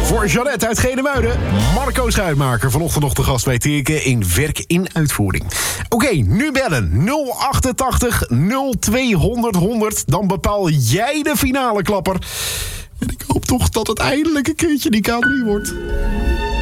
Voor Jeannette uit Genemuiden. Marco Schuitmaker vanochtend nog de gast bij Teken in Werk in Uitvoering. Oké, nu bellen. 088 0200 100. Dan bepaal jij de finale klapper. En ik hoop toch dat het eindelijk een keertje die K3 wordt.